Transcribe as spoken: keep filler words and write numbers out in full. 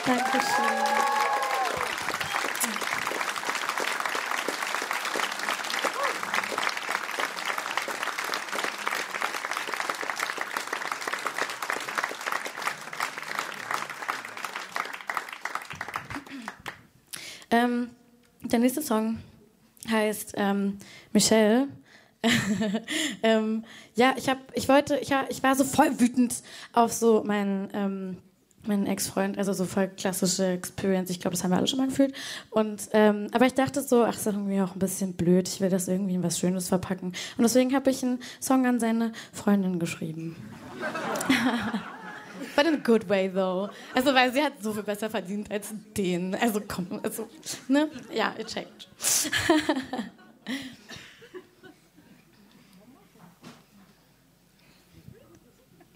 Dankeschön. Ähm, der nächste Song heißt ähm, Michelle. ähm, ja, ich hab, ich wollte, ich, ich war so voll wütend auf so meinen, ähm, meinen Ex-Freund, also so voll klassische Experience. Ich glaube, das haben wir alle schon mal gefühlt. Und ähm, aber ich dachte so, ach, das ist irgendwie auch ein bisschen blöd. Ich will das irgendwie in was Schönes verpacken. Und deswegen habe ich einen Song an seine Freundin geschrieben. But in a good way, though. Also, weil sie hat so viel besser verdient als den. Also, komm, also, ne? Ja, ihr checkt.